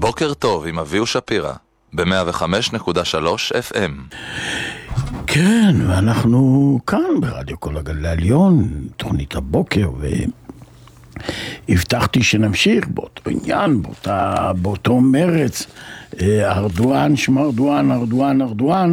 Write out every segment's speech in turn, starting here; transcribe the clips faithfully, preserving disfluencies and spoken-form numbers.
בוקר טוב עם אביהו שפירא, ב-מאה וחמש נקודה שלוש אף אם. כן, ואנחנו כאן ברדיו כל הגליל העליון, תוכנית הבוקר, והבטחתי שנמשיך באותו עניין, באותה, באותו מרץ, ארדואן, שמרדואן, ארדואן, ארדואן.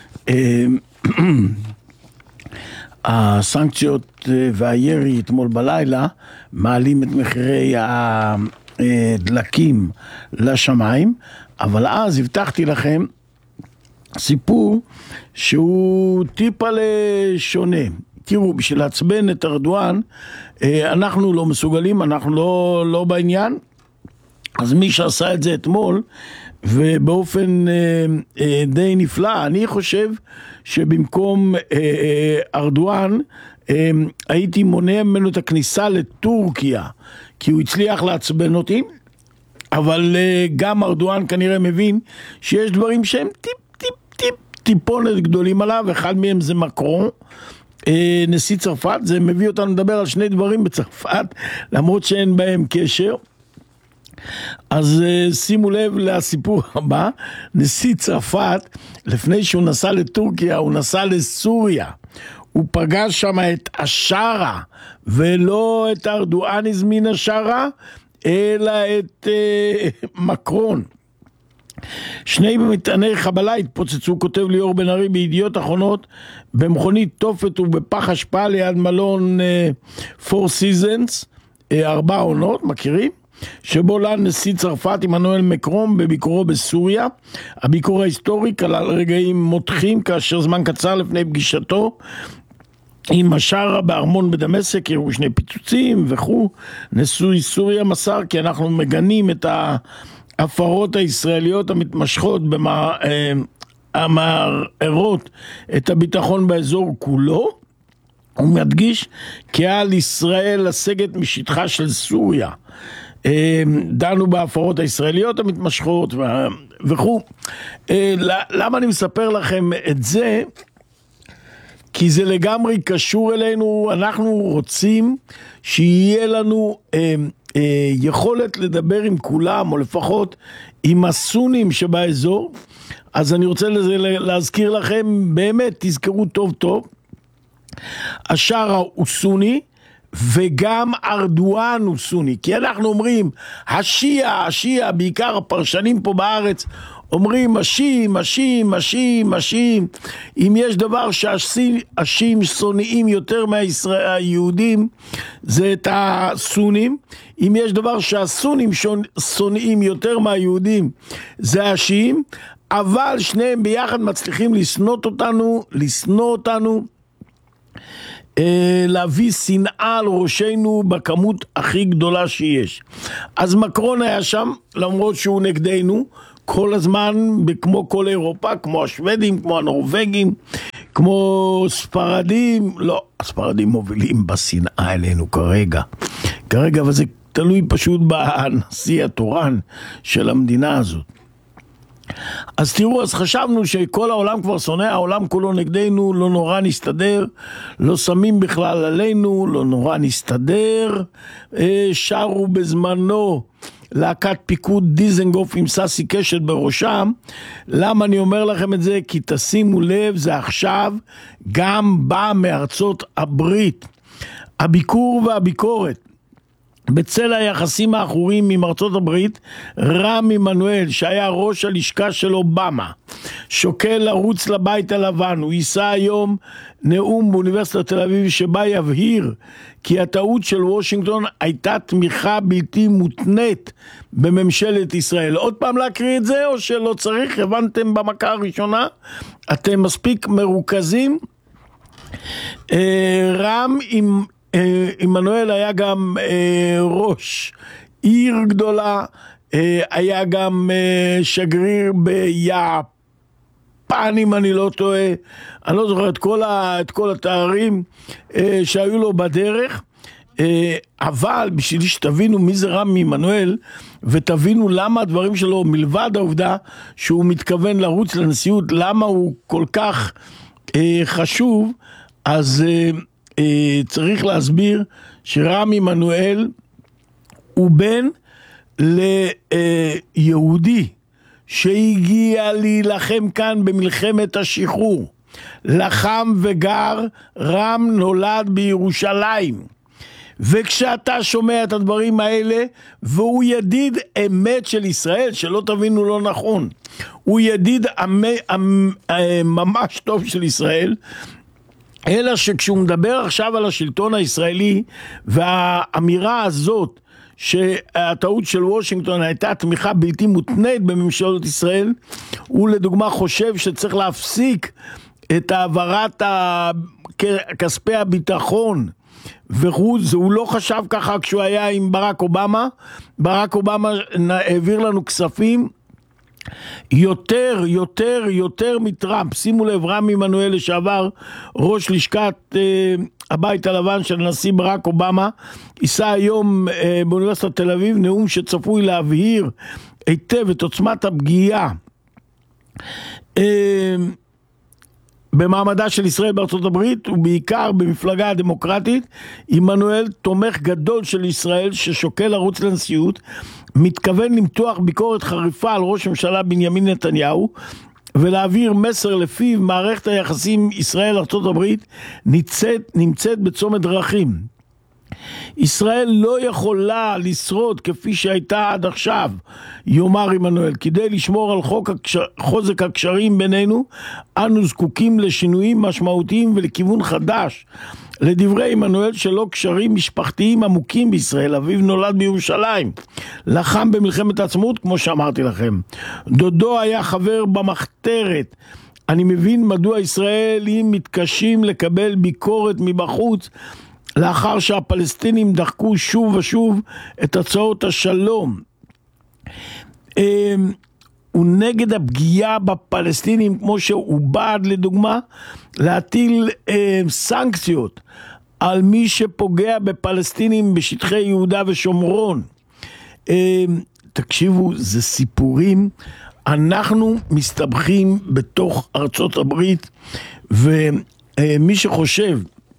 הסנקציות והירי אתמול בלילה מעלים את מחירי הדלקים לשמיים, אבל אז הבטחתי לכם סיפור שהוא טיפה לשונה. תראו, בשביל להצבן את ארדואן, אנחנו לא מסוגלים, אנחנו לא, לא בעניין. אז מי שעשה את זה אתמול, ובאופן אה, אה, די נפלא, אני חושב שבמקום אה, אה, ארדואן, אה, הייתי מונע ממנו את הכניסה לטורקיה, כי הוא הצליח לעצבן אותי, אבל אה, גם ארדואן כנראה מבין שיש דברים שהם טיפ טיפ טיפ טיפונת גדולים עליו, אחד מהם זה מקרון, אה, נשיא צרפת. זה מביא אותנו לדבר על שני דברים בצרפת, למרות שאין בהם קשר. אז uh, שימו לב לסיפור הבא. נשיא צרפת, לפני שהוא נסע לטורקיה, הוא נסע לסוריה. הוא פגש שם את השרה, ולא את ארדואן הזמין השרה, אלא את uh, מקרון. שני מטעני חבלה התפוצצו, כותב ליאור בן ארי בידיעות אחרונות, במכונית תופת ובפח אשפה ליד מלון uh, Four Seasons, uh, ארבע עונות, מכירים? שבו לן נשיא צרפת עמנואל מקרון בביקורו בסוריה. הביקור ההיסטורי כלל רגעים מותחים, כאשר זמן קצר לפני פגישתו עם השרה בארמון בדמשק הראו שני פיצוצים וכו'. נשיא סוריה מסר כי אנחנו מגנים את ההפרות הישראליות המתמשכות המערערות את הביטחון באזור כולו. הוא מדגיש כי על ישראל לסגת משטחה של סוריה. דנו בהפרות הישראליות המתמשכות וכו'. למה אני מספר לכם את זה? כי זה לגמרי קשור אלינו. אנחנו רוצים שיהיה לנו יכולת לדבר עם כולם, או לפחות עם הסונים שבאזור. אז אני רוצה להזכיר לכם, באמת תזכרו טוב טוב, השרה הוא סוני, וגם ארדואן הוא סוני. כי אנחנו אומרים השיעה, השיעה, בעיקר הפרשנים פה בארץ אומרים השיעים, השיעים, השיעים, השיעים. אם יש דבר שהשיעים שונאים יותר מהיהודים, זה את הסונים. אם יש דבר שהסונים שונאים יותר מהיהודים, זה השיעים. אבל שניהם ביחד מצליחים לסנות אותנו, לסנות אותנו, להביא שנאה על ראשנו בכמות הכי גדולה שיש. אז מקרון היה שם, למרות שהוא נגדנו כל הזמן, כמו כל אירופה, כמו השוודים, כמו הנורווגים, כמו ספרדים. לא, הספרדים מובילים בשנאה אלינו כרגע כרגע, אבל זה תלוי פשוט בנשיא התורן של המדינה הזאת. אז תראו, אז חשבנו שכל העולם כבר שונא, העולם כולו נגדנו, לא נורא נסתדר, לא שמים בכלל עלינו, לא נורא נסתדר. שרו בזמנו להקת פיקוד דיזנגוף עם ססי קשת בראשם. למה אני אומר לכם את זה? כי תשימו לב, זה עכשיו גם בא מארצות הברית. הביקור והביקורת בצל היחסים האחורים עם ארצות הברית, רם עמנואל, שהיה ראש הלשכה של אובמה, שוקל לרוץ לבית הלבן. הוא יישא היום נאום באוניברסיטת תל אביב שבה יבהיר כי הטעות של וושינגטון הייתה תמיכה בלתי מותנית בממשלת ישראל. עוד פעם להקריא את זה או שלא צריך? הבנתם במכה הראשונה? אתם מספיק מרוכזים? רם עם עמנואל היה גם אה, ראש עיר גדולה, אה, היה גם אה, שגריר ביפן, אם אני לא טועה, אני לא זוכר את כל, ה, את כל התארים אה, שהיו לו בדרך. אה, אבל בשביל שתבינו מי זה רם עמנואל, ותבינו למה הדברים שלו, מלבד העובדה שהוא מתכוון לרוץ לנשיאות, למה הוא כל כך אה, חשוב, אז אה, צריך להסביר שרם עמנואל הוא בן ליהודי שהגיע להילחם כאן במלחמת השחרור, לחם וגר, רם נולד בירושלים. וכשאתה שומע את הדברים האלה, והוא ידיד אמת של ישראל, שלא תבינו לא נכון, הוא ידיד ממש טוב של ישראל, אלא שכשהוא מדבר עכשיו על השלטון הישראלי, והאמירה הזאת, שהטעות של וושינגטון הייתה תמיכה בלתי מותנית בממשלות ישראל, הוא לדוגמה חושב שצריך להפסיק את העברת כספי הביטחון, והוא הוא לא חשב ככה כשהוא היה עם ברק אובמה. ברק אובמה העביר לנו כספים יותר, יותר, יותר מטראמפ. שימו לב, רם עמנואל לשעבר, ראש לשכת אה, הבית הלבן של הנשיא ברק אובמה, יישא היום אה, באוניברסיטת תל אביב נאום שצפוי להבהיר היטב את עוצמת הפגיעה אה, במעמדה של ישראל בארצות הברית, ובעיקר במפלגה הדמוקרטית. עמנואל, תומך גדול של ישראל ששוקל לרוץ לנשיאות, מתכוון למתוח ביקורת חריפה על ראש הממשלה בנימין נתניהו, ולהעביר מסר לפיו מערכת היחסים ישראל-ארצות הברית נמצאת, נמצאת בצומת דרכים. ישראל לא יכולה לשרוד כפי שהייתה עד עכשיו, יאמר עמנואל. כדי לשמור על חוק הקשר, חוזק הקשרים בינינו, אנו זקוקים לשינויים משמעותיים ולכיוון חדש. לדברי עמנואל, שלא קשרים משפחתיים עמוקים בישראל. אביו נולד בירושלים, לחם במלחמת העצמאות כמו שאמרתי לכם, דודו היה חבר במחתרת. אני מבין מדוע ישראלים מתקשים לקבל ביקורת מבחוץ, לאחר שהפלסטינים דחקו שוב ושוב את הצעות השלום. הוא נגד הפגיעה בפלסטינים, כמו שהוא בעד לדוגמה להטיל סנקציות על מי שפוגע בפלסטינים בשטחי יהודה ושומרון. תקשיבו, זה סיפורים. אנחנו מסתבכים בתוך ארצות הברית, ומי שחושב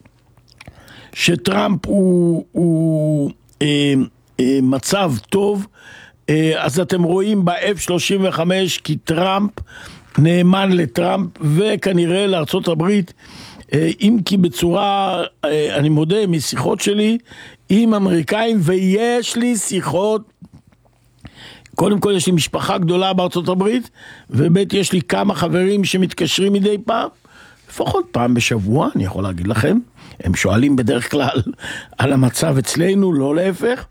שטראמפ הוא, הוא אה, אה, מצב טוב, אה, אז אתם רואים ב-אף שלושים וחמש, כי טראמפ נאמן לטראמפ וכנראה לארצות הברית, אה, אם כי בצורה, אה, אני מודה, משיחות שלי עם אמריקאים, ויש לי שיחות, קודם כל יש לי משפחה גדולה בארצות הברית, ובית יש לי כמה חברים שמתקשרים מדי פעם, לפחות פעם בשבוע, אני יכול להגיד לכם, הם שואלים בדרך כלל על המצב אצלנו, לא להפך,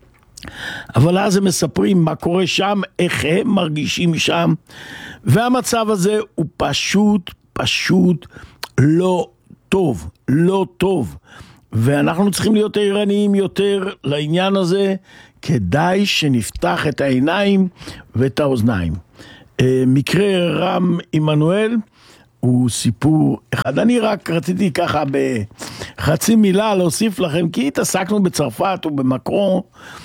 אבל אז הם מספרים מה קורה שם, איך הם מרגישים שם, והמצב הזה הוא פשוט, פשוט לא טוב, לא טוב, ואנחנו צריכים להיות ערניים יותר לעניין הזה, כדאי שנפתח את העיניים ואת האוזניים. מקרה רם עמנואל, הוא סיפור אחד. אני רק רציתי ככה בחצי מילה להוסיף לכם, כי התעסקנו בצרפת ובמקרון,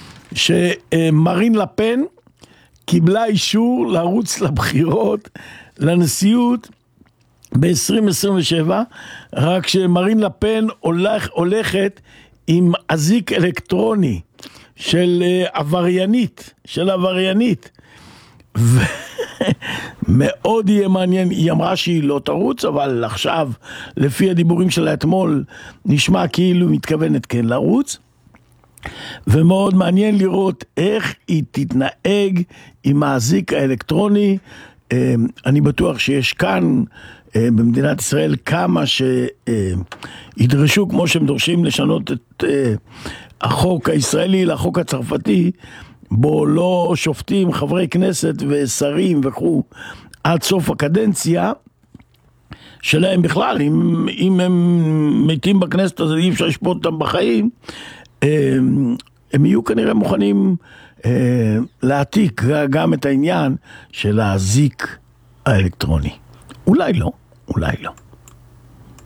שמרין לפן קיבלה אישור לרוץ לבחירות לנשיאות ב-עשרים עשרים ושבע, רק שמרין לפן הולך, הולכת עם אזיק אלקטרוני של עבריינית, של עבריינית, ו... מאוד יהיה מעניין. היא אמרה שהיא לא תרוץ, אבל עכשיו לפי הדיבורים שלה אתמול נשמע כאילו מתכוונת כן לרוץ, ומאוד מעניין לראות איך היא תתנהג עם האזיק האלקטרוני. אני בטוח שיש כאן במדינת ישראל כמה שידרשו, כמו שהם דורשים לשנות את החוק הישראלי לחוק הצרפתי, בו לא שופטים חברי כנסת ושרים וכו' עד סוף הקדנציה שלהם בכלל. אם, אם הם מתים בכנסת אז אי אפשר לשפוט אותם בחיים, הם, הם יהיו כנראה מוכנים אה, להעתיק גם את העניין של האזיק האלקטרוני. אולי לא, אולי לא.